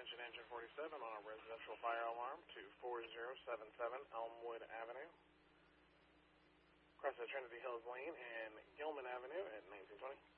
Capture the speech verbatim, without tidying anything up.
attention engine forty-seven on a residential fire alarm to four zero seven seven Elmwood Avenue. Cross the Trinity Hills Lane and Gilman Avenue at nineteen twenty.